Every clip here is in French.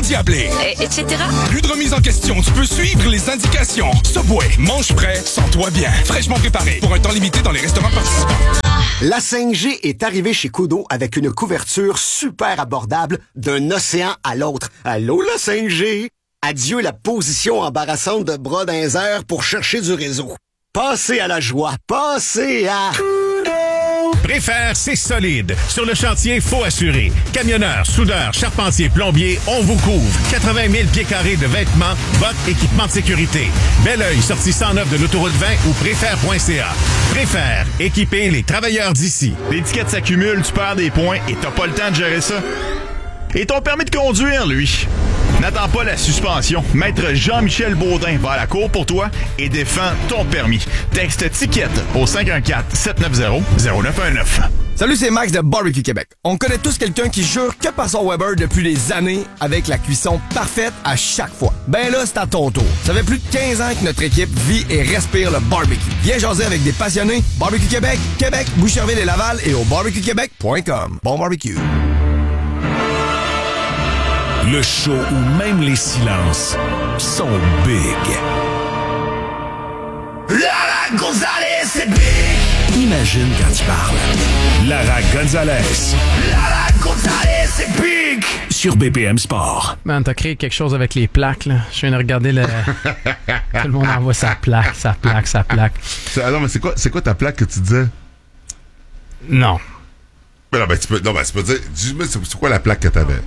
endiablé, etc. Plus de remise en question, tu peux suivre les indications. Subway, mange frais, sens-toi bien. Fraîchement préparé, pour un temps limité dans les restaurants participants. La 5G est arrivée chez Kudo avec une couverture super abordable d'un océan à l'autre. Allô, la 5G? Adieu la position embarrassante de bras dans les airs pour chercher du réseau. Passez à la joie. Passez à... Préfère, c'est solide. Sur le chantier, faut assurer. Camionneurs, soudeurs, charpentiers, plombiers, on vous couvre. 80 000 pieds carrés de vêtements, bottes, équipements de sécurité. Bel oeil, sortie 109 de l'autoroute 20 ou préfère.ca. Préfère, équiper les travailleurs d'ici. Les tickets s'accumulent, tu perds des points et t'as pas le temps de gérer ça. Et ton permis de conduire, lui. N'attends pas la suspension. Maître Jean-Michel Baudin va à la cour pour toi et défend ton permis. Texte ticket au 514-790-0919. Salut, c'est Max de Barbecue Québec. On connaît tous quelqu'un qui jure que par son Weber depuis des années avec la cuisson parfaite à chaque fois. Ben là, c'est à ton tour. Ça fait plus de 15 ans que notre équipe vit et respire le barbecue. Viens jaser avec des passionnés. Barbecue Québec, Québec, Boucherville et Laval et au barbecuequebec.com. Bon barbecue. Le show où même les silences sont big. Lara Gonzalez, c'est big! Imagine quand il parle. Lara Gonzalez. Lara Gonzalez, c'est big! Sur BPM Sport. Man, t'as créé quelque chose avec les plaques, là. Je viens de regarder le... Tout le monde envoie sa plaque. Alors, mais c'est quoi ta plaque que tu disais? Non. Mais non, tu peux dire, dis-moi, c'est quoi la plaque que t'avais?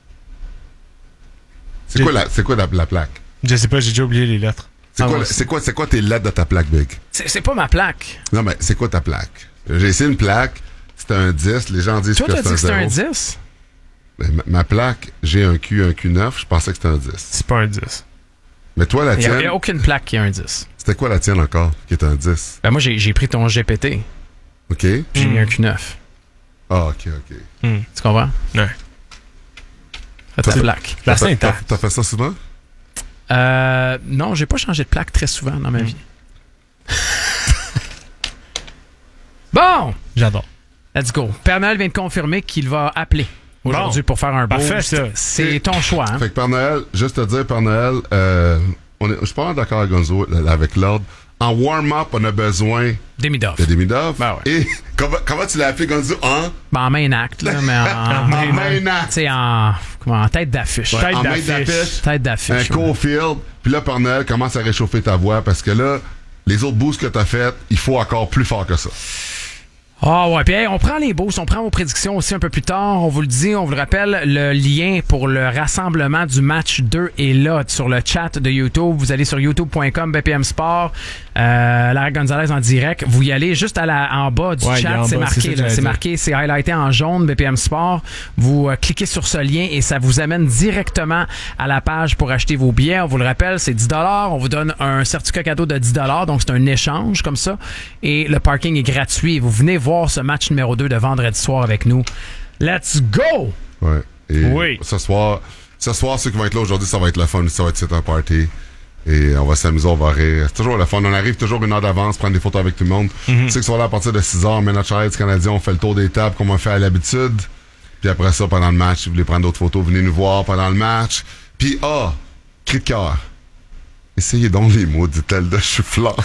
C'est quoi la plaque? Je sais pas, j'ai déjà oublié les lettres. C'est quoi tes lettres de ta plaque, Big? C'est pas ma plaque. Non, mais c'est quoi ta plaque? J'ai essayé une plaque, c'était un 10, les gens disent toi, que c'est un 0. Toi, t'as dit que c'était un 10? Mais ma plaque, j'ai un Q9, je pensais que c'était un 10. C'est pas un 10. Mais toi, la tienne... Il n'y a aucune plaque qui est un 10. C'était quoi la tienne encore, qui est un 10? Ben moi, j'ai pris ton GPT. OK. Puis j'ai mis un Q9. Ah, OK. Tu comprends? Ouais. Ta plaque. La syntaxe. T'as fait ça souvent? Non, j'ai pas changé de plaque très souvent dans ma vie. Bon! J'adore. Let's go. Père Noël vient de confirmer qu'il va appeler aujourd'hui pour faire un boost. Parfait, ça. C'est ton choix. Hein? Fait que Père Noël, juste te dire, Père Noël, je suis pas mal d'accord avec Gonzo, avec l'ordre. En warm-up, on a besoin... Demi-doff. De demi-doff. Ben ouais. Et comment tu l'as appelé, Gonzo? En main acte, là, mais en main acte. Tu sais, en tête d'affiche. Ouais, Tête d'affiche. Un Cofield. Puis là, Père Noël commence à réchauffer ta voix parce que là, les autres boosts que t'as faites, il faut encore plus fort que ça. Ah ouais, puis hey, on prend les boosts, on prend vos prédictions aussi un peu plus tard. On vous le dit, on vous le rappelle, le lien pour le rassemblement du match 2 est là sur le chat de YouTube. Vous allez sur youtube.com, BPM Sport, Lara Gonzalez en direct. Vous y allez juste en bas du chat, c'est marqué, c'est marqué, c'est highlighté en jaune, BPM Sport. Vous cliquez sur ce lien et ça vous amène directement à la page pour acheter vos billets. On vous le rappelle, c'est 10 $. On vous donne un certificat cadeau de 10 $, donc c'est un échange comme ça. Et le parking est gratuit. Vous venez voir ce match numéro 2 de vendredi soir avec nous. Let's go! Ouais. Et oui. Ce soir, ceux qui vont être là aujourd'hui, ça va être le fun. Ça va être un party. Et on va s'amuser, on va rire. C'est toujours le fun. On arrive toujours une heure d'avance, prendre des photos avec tout le monde. Ceux qui sont là à partir de 6 h, on met notre charrette canadien, on fait le tour des tables comme on fait à l'habitude. Puis après ça, pendant le match, si vous voulez prendre d'autres photos, venez nous voir pendant le match. Puis, cri de cœur. Essayez donc les mots, dit-elle, de chou-fleur.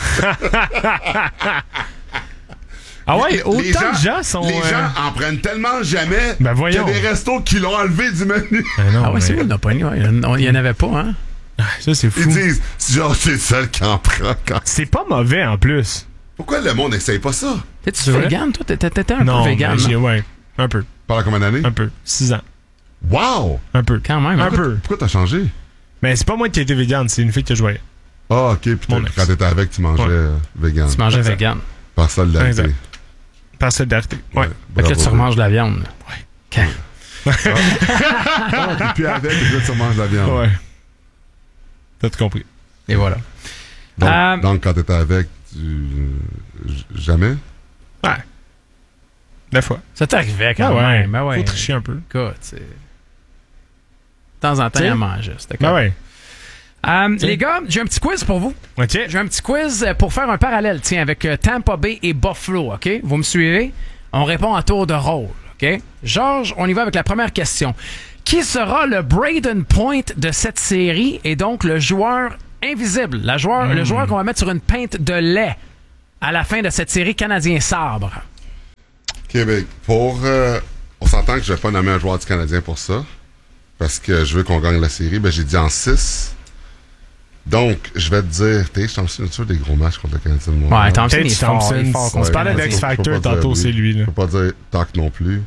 Ah ouais, autant de gens sont... Les gens en prennent tellement jamais qu'il y a des restos qui l'ont enlevé du menu. C'est vrai, il n'y en avait pas, hein? Ça, c'est fou. Ils disent, genre, c'est le seul qui en prend. C'est pas mauvais, en plus. Pourquoi le monde n'essaye pas ça? T'es-tu vegan, toi? T'étais un peu vegan, non? Ouais, un peu. Pendant combien d'années? Un peu. 6 ans. Wow! Un peu. Quand même. Un peu. Pourquoi t'as changé? Mais c'est pas moi qui ai été vegan, c'est une fille que je voyais. Ah, OK. Puis quand t'étais avec, tu mangeais vegan. Tu mangeais vegan. Par solidarité. Exact. Par solidarité. Ouais. Fait que là, tu remanges de la viande. Ouais. Et puis avec, là, tu remanges de la viande. Ouais. T'as tout compris. Et voilà. Donc quand t'étais avec, jamais? Ouais. Des fois. Ça t'arrivait quand même. Ben ouais. Faut tricher un peu. Écoute, c'est... De temps en temps, il en mange. Ben ouais. Les gars, j'ai un petit quiz pour vous. Okay. J'ai un petit quiz pour faire un parallèle, avec Tampa Bay et Buffalo, OK? Vous me suivez? On répond à tour de rôle, OK? Georges, on y va avec la première question. Qui sera le Braden Point de cette série et donc le joueur invisible, le joueur qu'on va mettre sur une pinte de lait à la fin de cette série Canadien Sabre? Québec. On s'entend que je vais pas nommer un joueur du Canadien pour ça. Parce que je veux qu'on gagne la série. Ben, j'ai dit en 6. Donc, je vais te dire, Thompson, tu as des gros matchs contre le Canadien de Montréal. Ouais, Thompson, il est fort. On se parlait d'X-Factor tantôt, c'est lui. Je peux pas dire Talk non plus.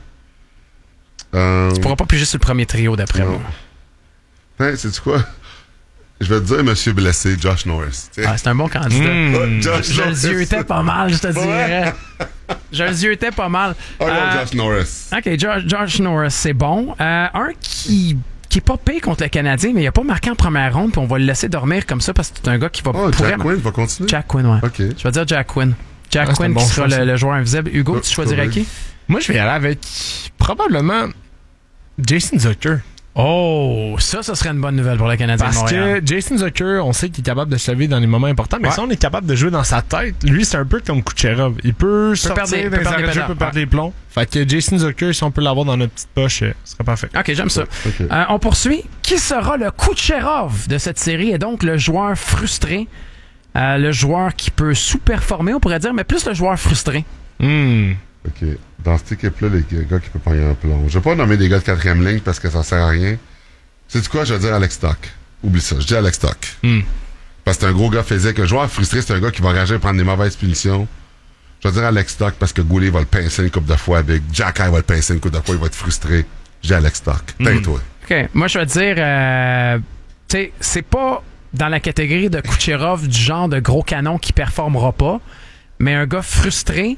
Tu pourras pas piger sur le premier trio, d'après moi. Hey, sais-tu quoi? Je vais te dire, monsieur blessé, Josh Norris. Ah, c'est un bon candidat. Je le ziotais pas mal, je te dirais. Je le ziotais pas mal. Josh Norris. OK, Josh Norris, c'est bon. Un qui est pas payé contre le Canadien, mais il a pas marqué en première ronde, puis on va le laisser dormir comme ça parce que c'est un gars qui va... Jack Quinn va continuer? Jack Quinn, ouais. OK. Je vais dire Jack Quinn. Jack Quinn qui sera le joueur invisible. Hugo, tu choisirais qui? Moi, je vais y aller avec probablement Jason Zucker. Oh, ça serait une bonne nouvelle pour le Canadien de Montréal. Parce que Jason Zucker, on sait qu'il est capable de se lever dans les moments importants, mais si on est capable de jouer dans sa tête, lui, c'est un peu comme Kucherov. Il peut sortir des arrêts de jeu, peut perdre les plombs. Fait que Jason Zucker, si on peut l'avoir dans notre petite poche, ce serait parfait. OK, j'aime ça. Okay. On poursuit. Qui sera le Kucherov de cette série et donc le joueur frustré? Le joueur qui peut sous-performer, on pourrait dire, mais plus le joueur frustré. OK. Dans cette équipe-là, les gars qui peuvent pogner un plomb. Je vais pas nommer des gars de 4e ligne parce que ça sert à rien. Sais-tu quoi? Je vais dire Alex Stock. Oublie ça. Je dis Alex Stock. Parce que c'est un gros gars physique. Un joueur frustré, c'est un gars qui va réagir et prendre des mauvaises punitions. Je vais dire Alex Stock parce que Goulet va le pincer une couple de fois avec Jack Eye va le pincer une couple de fois. Il va être frustré. Je dis Alex Stock. Tais-toi. OK. Moi, je vais dire... tu sais, c'est pas dans la catégorie de Kucherov du genre de gros canon qui performera pas, mais un gars frustré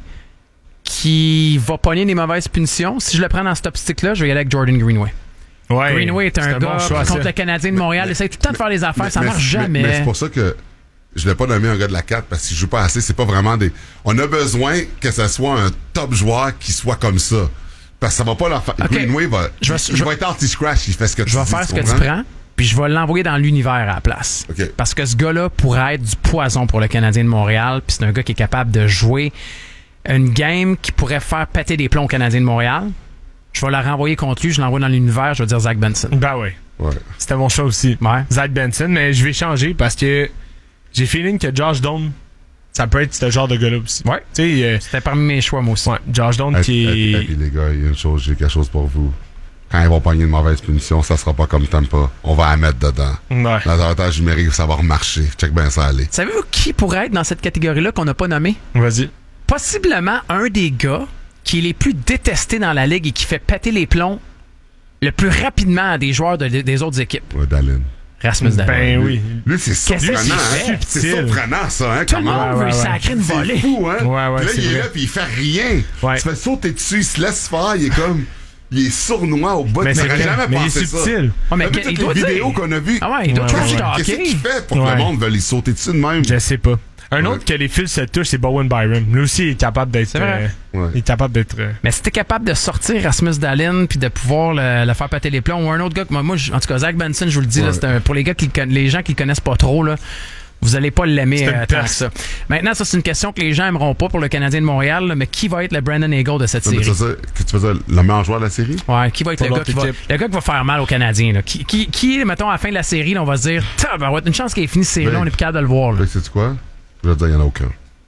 qui va pogner des mauvaises punitions. Si je le prends dans cette optique-là, je vais y aller avec Jordan Greenway. Ouais, Greenway est un gars bon choix, contre le Canadien de Montréal. Il essaie tout le temps de faire les affaires. Ça marche jamais. Mais c'est pour ça que je l'ai pas nommé un gars de la 4 parce qu'il joue pas assez. C'est pas vraiment des... On a besoin que ce soit un top joueur qui soit comme ça. Parce que ça va pas leur faire... Okay. Greenway va... Il va être anti-scratch. Il fait ce que tu dis. Je vais faire ce que tu prends. Puis je vais l'envoyer dans l'univers à la place. Okay. Parce que ce gars-là pourrait être du poison pour le Canadien de Montréal. Puis c'est un gars qui est capable de jouer une game qui pourrait faire péter des plombs au Canadien de Montréal. Je vais la renvoyer contre lui. Je l'envoie dans l'univers. Je vais dire Zach Benson. Ben oui. Ouais. C'était mon choix aussi. Ouais. Zach Benson. Mais je vais changer parce que j'ai feeling que Josh Doan, ça peut être ce genre de gars-là aussi. Ouais. C'était parmi mes choix, moi aussi. Ouais. Josh Doan qui est... Puis les gars, il y a une chose, j'ai quelque chose pour vous. Quand ils vont pogner une mauvaise punition, ça sera pas comme Tampa. On va la mettre dedans. Ouais. L'avantage numérique, ça va remarcher. Check bien ça aller. Savez-vous qui pourrait être dans cette catégorie-là qu'on n'a pas nommé? Vas-y. Possiblement un des gars qui est les plus détestés dans la ligue et qui fait péter les plombs le plus rapidement à des joueurs des autres équipes. Ouais, Dallin. Rasmus Dallin. Ben oui. Lui, c'est surprenant, hein? C'est surprenant, ça, hein? Tout le monde veut sacrer une volée. C'est fou, hein? Ouais, Puis là, c'est il est vrai. là, puis il fait rien. Ouais. Tu fais sauter dessus, il se laisse faire, il est comme... Il est sournois au bout. Mais J'aurais jamais il est pensé ça. subtil. Ouais, mais T'as vu il toutes doit les dire. vidéos qu'on a vues? Ah ouais, il doit trash Qu'est-ce talker. qu'il fait pour que le monde veuille y sauter dessus de même? Je sais pas. Un autre que les fils se touchent, c'est Bowen Byram. Lui aussi, il est capable d'être... C'est vrai. Ouais. Il est capable d'être... Mais si t'es capable de sortir Rasmus Dallin puis de pouvoir le faire péter les plombs, ou un autre gars que moi en tout cas, Zach Benson, je vous le dis, là, c'est pour les gars les gens qui le connaissent pas trop, là, vous allez pas l'aimer tant que ça. Maintenant, ça, c'est une question que les gens aimeront pas pour le Canadien de Montréal, là, mais qui va être le Brandon Eagle de cette série? Tu veux dire le meilleur joueur de la série? Ouais, qui va être le gars qui va faire mal aux Canadiens? Là? Qui, mettons, à la fin de la série, là, on va se dire, une chance qu'il ait fini cette série-là, on est plus capable de le voir. Là. Sais-tu quoi? Je vais te dire, il n'y en a aucun.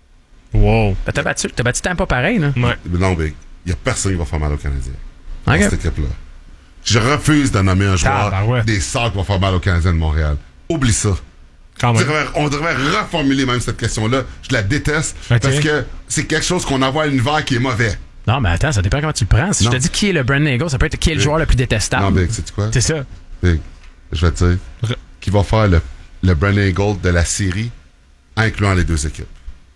Wow. Ben, t'as battu Tampa pareil, là. Ouais. Non, mais il n'y a personne qui va faire mal aux Canadiens. Okay. Dans cette équipe-là. Je refuse de nommer un joueur des Sacs qui va faire mal aux Canadiens de Montréal. Oublie ça. Quand même. On devrait reformuler même cette question-là. Je la déteste parce que c'est quelque chose qu'on envoie à l'univers qui est mauvais. Non, mais attends, ça dépend comment tu le prends. Si je te dis qui est le Brandon Eagle, ça peut être qui est le joueur le plus détestable. Non, Big, sais-tu quoi? C'est ça. Big, je vais te dire qui va faire le Brandon Eagle de la série, incluant les deux équipes.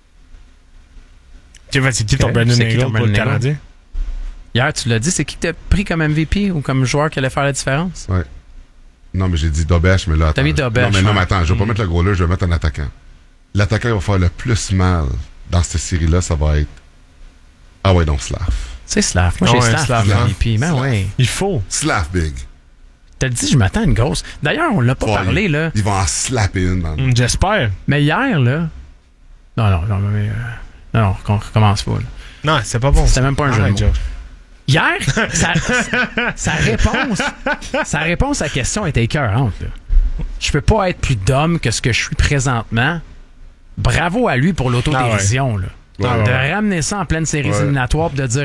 C'est qui ton Brandon Eagle pour le Canadien? Hier, tu l'as dit, c'est qui t'a pris comme MVP ou comme joueur qui allait faire la différence? Ouais. Non, mais j'ai dit Dobesh, mais là, attends. T'as mis Dobesh. Non, mais attends, je vais pas mettre le gros là, je vais mettre un attaquant. L'attaquant qui va faire le plus mal dans cette série-là, ça va être... Ah ouais, donc Slav. C'est Slav. Moi, j'ai Slav MVP. Ben ouais. Il faut. Slav, Big. T'as dit, je m'attends à une grosse. D'ailleurs, on l'a pas parlé, là. Ils vont en slapper une dans le... J'espère. Mais hier, là... Non, on recommence pas, là. Non, c'est pas bon. C'était même pas un jeu de mots. Hier, sa réponse à la question était écœurante. Là. Je peux pas être plus d'homme que ce que je suis présentement. Bravo à lui pour l'autodérision. Là. De ramener ça en pleine série éliminatoire et de dire